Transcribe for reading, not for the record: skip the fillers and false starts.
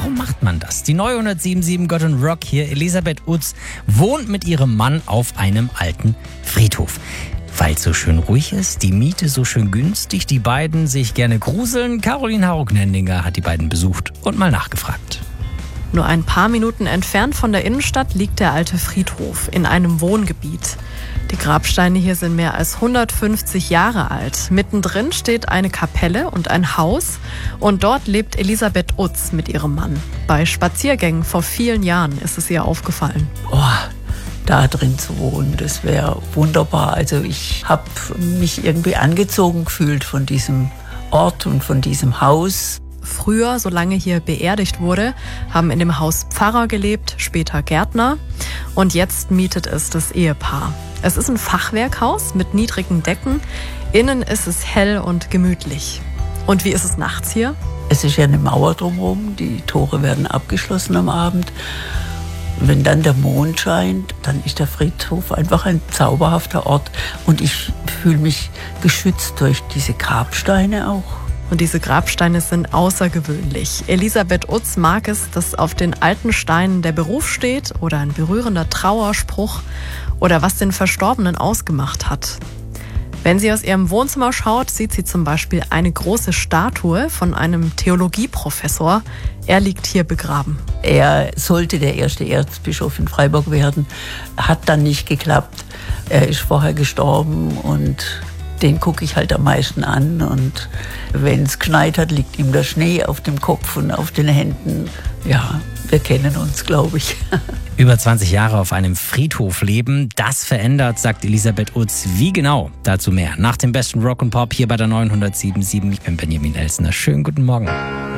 Warum macht man das? Die neue 107.7 Gott und Rock hier, Elisabeth Utz, wohnt mit ihrem Mann auf einem alten Friedhof. Weil es so schön ruhig ist, die Miete so schön günstig, die beiden sich gerne gruseln. Caroline Haruk-Nendinger hat die beiden besucht und mal nachgefragt. Nur ein paar Minuten entfernt von der Innenstadt liegt der alte Friedhof in einem Wohngebiet. Die Grabsteine hier sind mehr als 150 Jahre alt. Mittendrin steht eine Kapelle und ein Haus und dort lebt Elisabeth Utz mit ihrem Mann. Bei Spaziergängen vor vielen Jahren ist es ihr aufgefallen. Da drin zu wohnen, das wäre wunderbar. Also ich habe mich irgendwie angezogen gefühlt von diesem Ort und von diesem Haus. Früher, solange hier beerdigt wurde, haben in dem Haus Pfarrer gelebt, später Gärtner. Und jetzt mietet es das Ehepaar. Es ist ein Fachwerkhaus mit niedrigen Decken. Innen ist es hell und gemütlich. Und wie ist es nachts hier? Es ist ja eine Mauer drumherum, die Tore werden abgeschlossen am Abend. Wenn dann der Mond scheint, dann ist der Friedhof einfach ein zauberhafter Ort. Und ich fühle mich geschützt durch diese Grabsteine auch. Und diese Grabsteine sind außergewöhnlich. Elisabeth Utz mag es, dass auf den alten Steinen der Beruf steht oder ein berührender Trauerspruch oder was den Verstorbenen ausgemacht hat. Wenn sie aus ihrem Wohnzimmer schaut, sieht sie zum Beispiel eine große Statue von einem Theologieprofessor. Er liegt hier begraben. Er sollte der erste Erzbischof in Freiburg werden, hat dann nicht geklappt. Er ist vorher gestorben und den gucke ich halt am meisten an. Und wenn es geschneit hat, liegt ihm der Schnee auf dem Kopf und auf den Händen. Ja, wir kennen uns, glaube ich. Über 20 Jahre auf einem Friedhof leben, das verändert, sagt Elisabeth Utz. Wie genau? Dazu mehr nach dem besten Rock und Pop hier bei der neuen 107.7. Ich bin Benjamin Elsner. Schönen guten Morgen.